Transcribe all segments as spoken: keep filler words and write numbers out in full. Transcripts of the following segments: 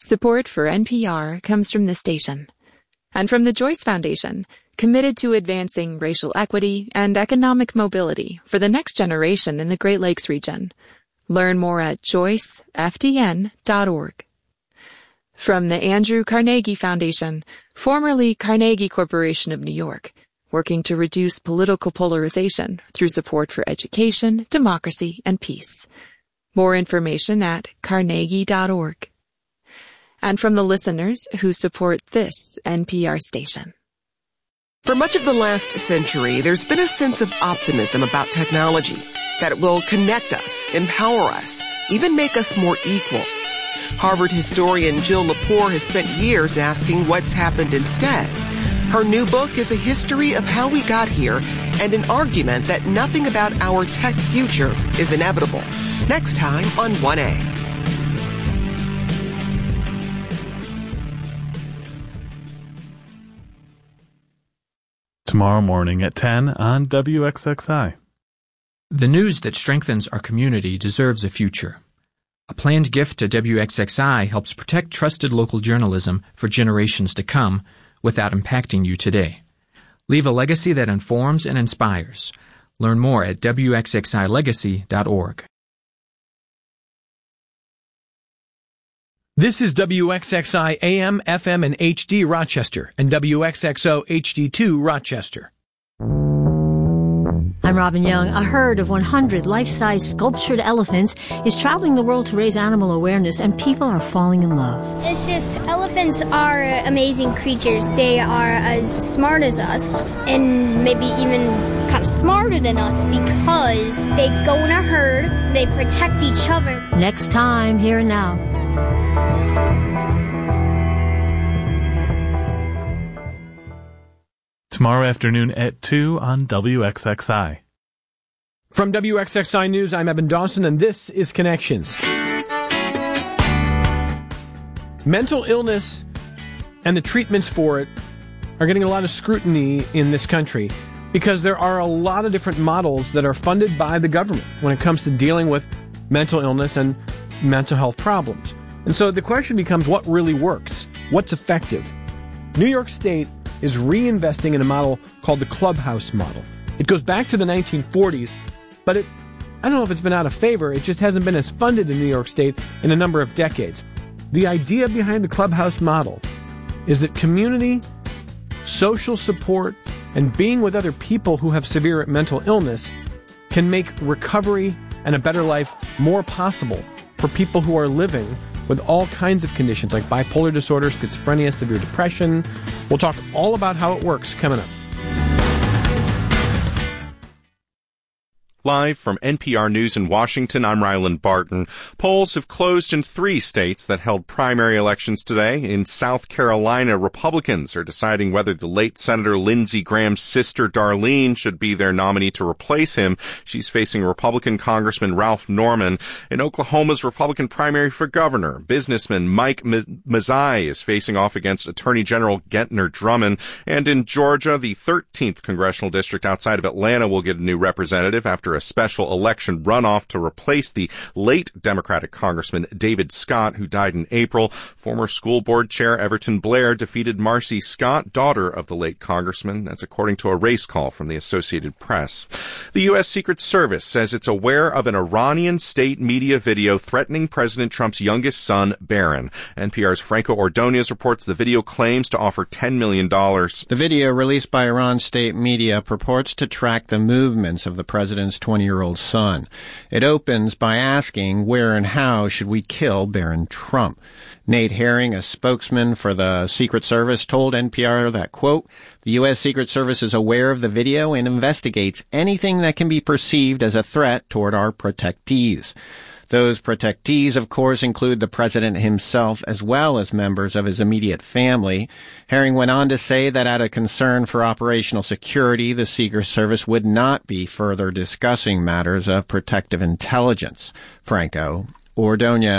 Support for N P R comes from this station and from the Joyce Foundation, committed to advancing racial equity and economic mobility for the next generation in the Great Lakes region. Learn more at joyce f d n dot org. From the Andrew Carnegie Foundation, formerly Carnegie Corporation of New York, working to reduce political polarization through support for education, democracy, and peace. More information at carnegie dot org. And from the listeners who support this N P R station. For much of the last century, there's been a sense of optimism about technology, that it will connect us, empower us, even make us more equal. Harvard historian Jill Lepore has spent years asking what's happened instead. Her new book is a history of how we got here and an argument that nothing about our tech future is inevitable. Next time on one A. Tomorrow morning at ten on W X X I. The news that strengthens our community deserves a future. A planned gift to W X X I helps protect trusted local journalism for generations to come without impacting you today. Leave a legacy that informs and inspires. Learn more at w x x i legacy dot org. This is W X X I A M, F M, and H D Rochester, and W X X O H D two Rochester. I'm Robin Young. A herd of one hundred life-size sculptured elephants is traveling the world to raise animal awareness, and people are falling in love. It's just, elephants are amazing creatures. They are as smart as us, and maybe even kind of smarter than us, because they go in a herd, they protect each other. Next time, Here and Now. Tomorrow afternoon at two on W X X I. From W X X I News, I'm Evan Dawson, and this is Connections. Mental illness and the treatments for it are getting a lot of scrutiny in this country because there are a lot of different models that are funded by the government when it comes to dealing with mental illness and mental health problems. And so the question becomes, what really works? What's effective? New York State is reinvesting in a model called the Clubhouse model. It goes back to the nineteen forties, but it, I don't know if it's been out of favor. It just hasn't been as funded in New York State in a number of decades. The idea behind the Clubhouse model is that community, social support, and being with other people who have severe mental illness can make recovery and a better life more possible for people who are living with all kinds of conditions like bipolar disorder, schizophrenia, severe depression. We'll talk all about how it works coming up. Live from N P R News in Washington, I'm Ryland Barton. Polls have closed in three states that held primary elections today. In South Carolina, Republicans are deciding whether the late Senator Lindsey Graham's sister Darlene should be their nominee to replace him. She's facing Republican Congressman Ralph Norman. In Oklahoma's Republican primary for governor, businessman Mike Mazzei is facing off against Attorney General Gentner Drummond. And in Georgia, the thirteenth congressional district outside of Atlanta will get a new representative after a special election runoff to replace the late Democratic Congressman David Scott, who died in April. Former school board chair Everton Blair defeated Marcy Scott, daughter of the late congressman. That's according to a race call from the Associated Press. The U S Secret Service says it's aware of an Iranian state media video threatening President Trump's youngest son, Barron. N P R's Franco Ordonez reports the video claims to offer ten million dollars. The video released by Iran state media purports to track the movements of the president's twenty-year-old son. It opens by asking where and how should we kill Barron Trump. Nate Herring, a spokesman for the Secret Service, told N P R that, quote, the U S Secret Service is aware of the video and investigates anything that can be perceived as a threat toward our protectees. Those protectees, of course, include the president himself as well as members of his immediate family. Herring went on to say that out of concern for operational security, the Secret Service would not be further discussing matters of protective intelligence. Franco Ordonez.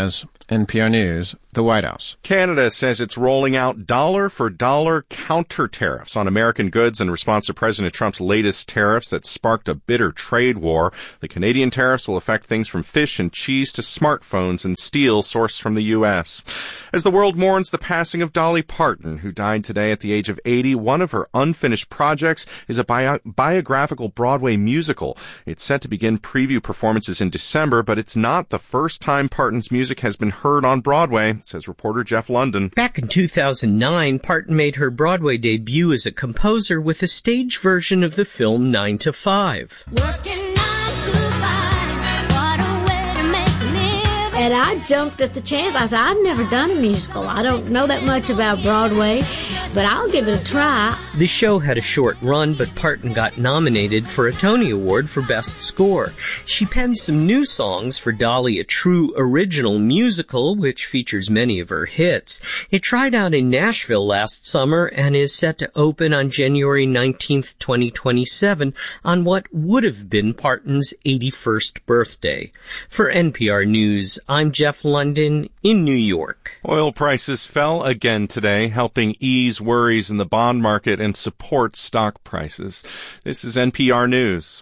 N P R News, the White House. Canada says it's rolling out dollar-for-dollar counter tariffs on American goods in response to President Trump's latest tariffs that sparked a bitter trade war. The Canadian tariffs will affect things from fish and cheese to smartphones and steel sourced from the U S. As the world mourns the passing of Dolly Parton, who died today at the age of eighty, one of her unfinished projects is a bio- biographical Broadway musical. It's set to begin preview performances in December, but it's not the first time Parton's music has been heard on Broadway, says reporter Jeff London. Back in two thousand nine, Parton made her Broadway debut as a composer with a stage version of the film nine to five. Working nine to five, what a way to make a living. And I jumped at the chance. I said, I've never done a musical. I don't know that much about Broadway, but I'll give it a try. The show had a short run, but Parton got nominated for a Tony Award for Best Score. She penned some new songs for Dolly, a true original musical, which features many of her hits. It tried out in Nashville last summer and is set to open on January nineteenth, twenty twenty-seven, on what would have been Parton's eighty-first birthday. For N P R News, I'm Jeff London in New York. Oil prices fell again today, helping ease worries in the bond market and support stock prices. This is N P R News.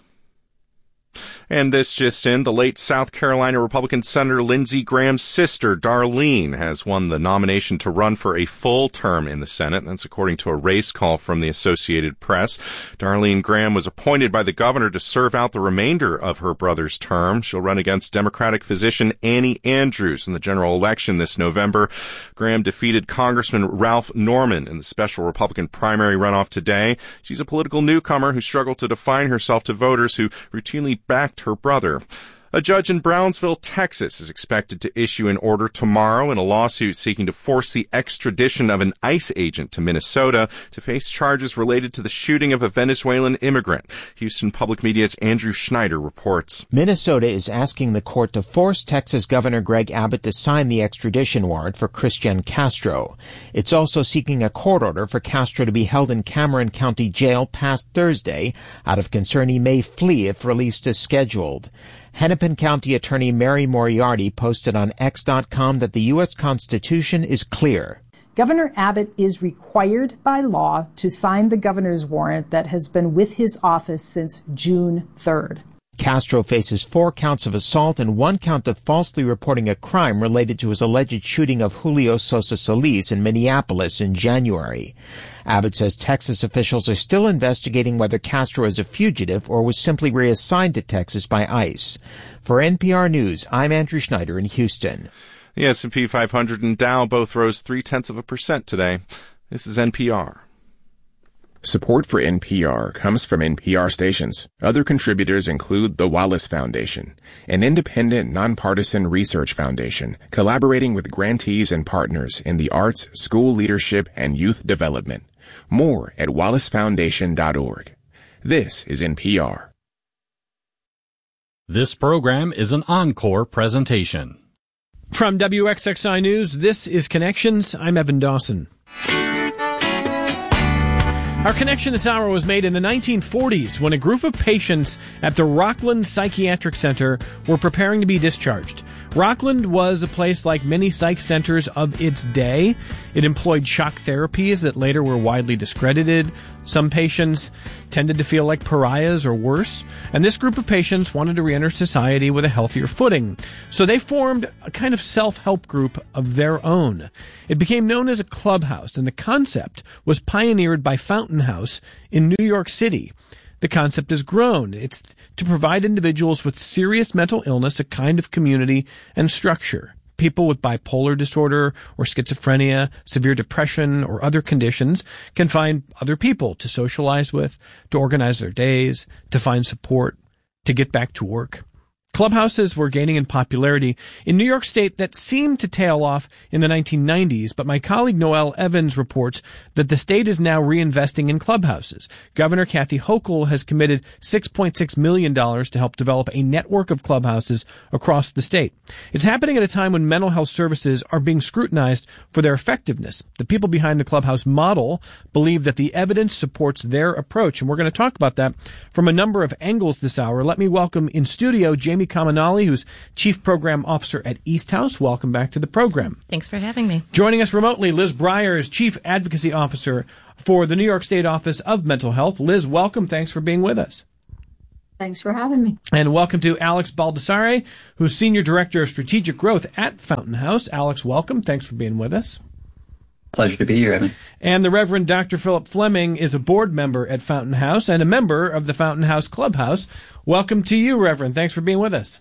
And this just in, the late South Carolina Republican Senator Lindsey Graham's sister, Darlene, has won the nomination to run for a full term in the Senate. That's according to a race call from the Associated Press. Darlene Graham was appointed by the governor to serve out the remainder of her brother's term. She'll run against Democratic physician Annie Andrews in the general election this November. Graham defeated Congressman Ralph Norman in the special Republican primary runoff today. She's a political newcomer who struggled to define herself to voters who routinely backed her brother. A judge in Brownsville, Texas, is expected to issue an order tomorrow in a lawsuit seeking to force the extradition of an ICE agent to Minnesota to face charges related to the shooting of a Venezuelan immigrant. Houston Public Media's Andrew Schneider reports. Minnesota is asking the court to force Texas Governor Greg Abbott to sign the extradition warrant for Christian Castro. It's also seeking a court order for Castro to be held in Cameron County Jail past Thursday out of concern he may flee if released as scheduled. Hennepin County Attorney Mary Moriarty posted on X dot com that the U S Constitution is clear. Governor Abbott is required by law to sign the governor's warrant that has been with his office since June third. Castro faces four counts of assault and one count of falsely reporting a crime related to his alleged shooting of Julio Sosa Solis in Minneapolis in January. Abbott says Texas officials are still investigating whether Castro is a fugitive or was simply reassigned to Texas by ICE. For N P R News, I'm Andrew Schneider in Houston. The S and P five hundred and Dow both rose three-tenths of a percent today. This is N P R. Support for N P R comes from N P R stations. Other contributors include the Wallace Foundation, an independent, nonpartisan research foundation collaborating with grantees and partners in the arts, school leadership, and youth development. More at wallace foundation dot org. This is N P R. This program is an encore presentation. From W X X I News, this is Connections. I'm Evan Dawson. Our connection this hour was made in the nineteen forties when a group of patients at the Rockland Psychiatric Center were preparing to be discharged. Rockland was a place like many psych centers of its day. It employed shock therapies that later were widely discredited. Some patients tended to feel like pariahs or worse, and this group of patients wanted to reenter society with a healthier footing. So they formed a kind of self-help group of their own. It became known as a clubhouse, and the concept was pioneered by Fountain House in New York City. The concept has grown. It's to provide individuals with serious mental illness a kind of community and structure. People with bipolar disorder or schizophrenia, severe depression, or other conditions can find other people to socialize with, to organize their days, to find support, to get back to work. Clubhouses were gaining in popularity in New York State that seemed to tail off in the nineteen nineties, but my colleague Noel Evans reports that the state is now reinvesting in clubhouses. Governor Kathy Hochul has committed six point six million dollars to help develop a network of clubhouses across the state. It's happening at a time when mental health services are being scrutinized for their effectiveness. The people behind the clubhouse model believe that the evidence supports their approach, and we're going to talk about that from a number of angles this hour. Let me welcome in studio Jamie Jamie Kaminali, who's Chief Program Officer at East House. Welcome back to the program. Thanks for having me. Joining us remotely, Liz Breyer is Chief Advocacy Officer for the New York State Office of Mental Health. Liz, welcome. Thanks for being with us. Thanks for having me. And welcome to Alex Baldassare, who's Senior Director of Strategic Growth at Fountain House. Alex, welcome. Thanks for being with us. Pleasure to be here, Evan. And the Reverend Doctor Philip Fleming is a board member at Fountain House and a member of the Fountain House Clubhouse. Welcome to you, Reverend. Thanks for being with us.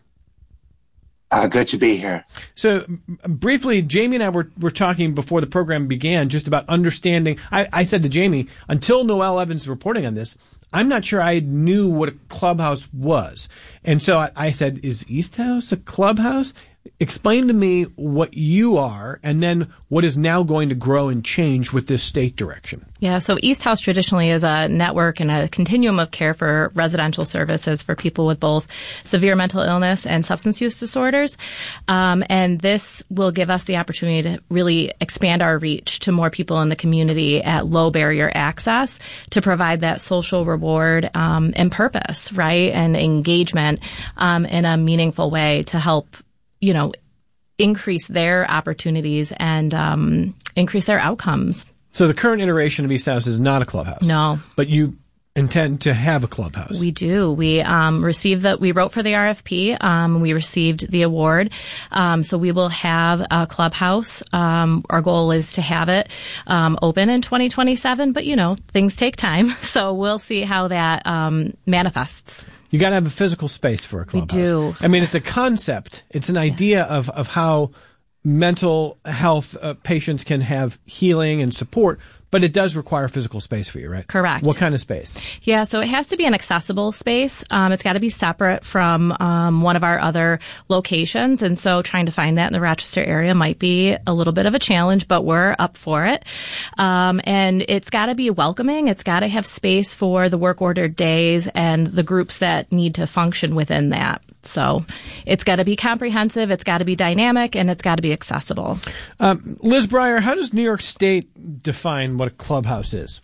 Uh, good to be here. So, m- briefly, Jamie and I were, were talking before the program began just about understanding. I, I said to Jamie, until Noel Evans reporting on this, I'm not sure I knew what a clubhouse was. And so I, I said, is East House a clubhouse? Explain to me what you are and then what is now going to grow and change with this state direction. Yeah, so East House traditionally is a network and a continuum of care for residential services for people with both severe mental illness and substance use disorders. Um, and this will give us the opportunity to really expand our reach to more people in the community at low barrier access to provide that social reward um, and purpose, right, and engagement um, in a meaningful way to help, you know, increase their opportunities and um, increase their outcomes. So the current iteration of East House is not a clubhouse. No. But you intend to have a clubhouse. We do. We um, received the, we wrote for the R F P. Um, we received the award. Um, so we will have a clubhouse. Um, our goal is to have it um, open in twenty twenty-seven, but you know, things take time. So we'll see how that um, manifests. You got to have a physical space for a clubhouse. We do. I mean, it's a concept. It's an idea of, of how mental health uh, patients can have healing and support, but it does require physical space for you, right? Correct. What kind of space? Yeah, so it has to be an accessible space. Um, it's got to be separate from um, one of our other locations. And so trying to find that in the Rochester area might be a little bit of a challenge, but we're up for it. Um, and it's got to be welcoming. It's got to have space for the work ordered days and the groups that need to function within that. So it's got to be comprehensive, it's got to be dynamic, and it's got to be accessible. Um, Liz Breyer, how does New York State define what a clubhouse is?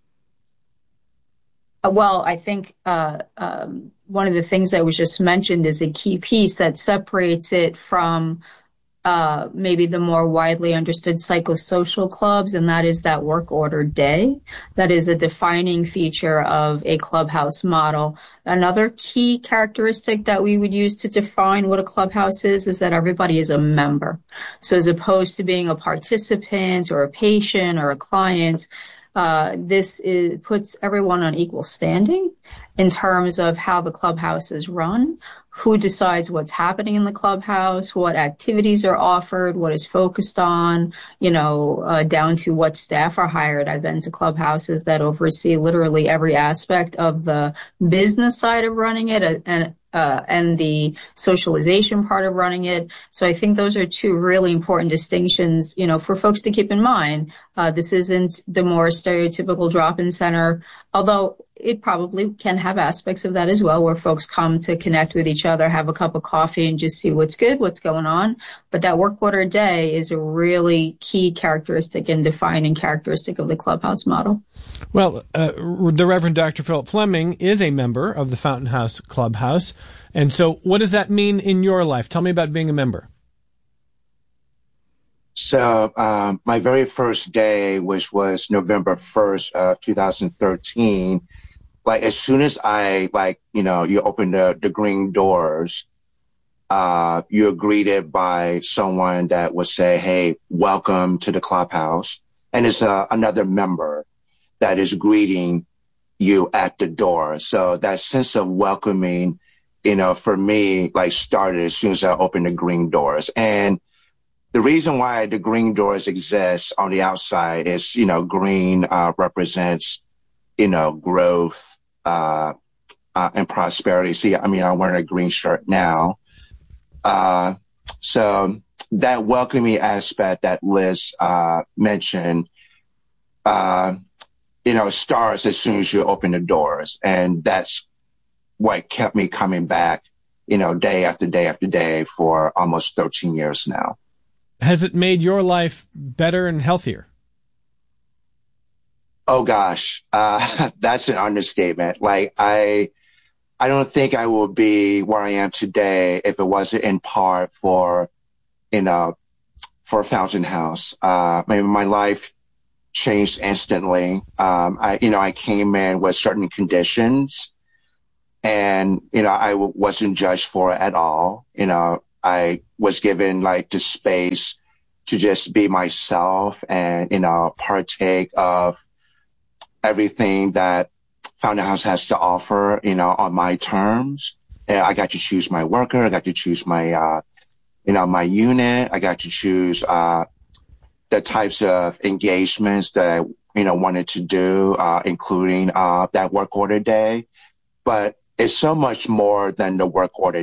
Uh, well, I think uh, um, one of the things that was just mentioned is a key piece that separates it from uh, maybe the more widely understood psychosocial clubs, and that is that work order day. That is a defining feature of a clubhouse model. Another key characteristic that we would use to define what a clubhouse is, is that everybody is a member. So as opposed to being a participant or a patient or a client, uh, this is, puts everyone on equal standing in terms of how the clubhouse is run, who decides what's happening in the clubhouse, what activities are offered, what is focused on, you know, uh, down to what staff are hired. I've been to clubhouses that oversee literally every aspect of the business side of running it and uh, and the socialization part of running it. So I think those are two really important distinctions, you know, for folks to keep in mind. Uh, this isn't the more stereotypical drop-in center, although it probably can have aspects of that as well, where folks come to connect with each other, have a cup of coffee, and just see what's good, what's going on. But that work order day is a really key characteristic and defining characteristic of the clubhouse model. Well, uh, the Reverend Doctor Philip Fleming is a member of the Fountain House Clubhouse. And so what does that mean in your life? Tell me about being a member. So um, my very first day, which was November first of two thousand thirteen, like as soon as I, like, you know, you open the, the green doors, uh, you're greeted by someone that would say, hey, welcome to the clubhouse. And it's uh, another member that is greeting you at the door. So that sense of welcoming, you know, for me, like started as soon as I opened the green doors. And the reason why the green doors exist on the outside is, you know, green uh, represents, you know, growth uh, uh, and prosperity. See, I mean, I'm wearing a green shirt now. Uh, so that welcoming aspect that Liz uh, mentioned, uh, you know, starts as soon as you open the doors. And that's what kept me coming back, you know, day after day after day for almost thirteen years now. Has it made your life better and healthier? Oh gosh, uh, that's an understatement. Like I, I don't think I would be where I am today if it wasn't in part for, you know, for Fountain House. Uh, maybe my life changed instantly. Um, I, you know, I came in with certain conditions and, you know, I w- wasn't judged for it at all. You know, I was given like the space to just be myself and, you know, partake of everything that Fountain House has to offer, you know, on my terms. And I got to choose my worker. I got to choose my, uh, you know, my unit. I got to choose, uh, the types of engagements that I, you know, wanted to do, uh, including, uh, that work order day. But it's so much more than the work order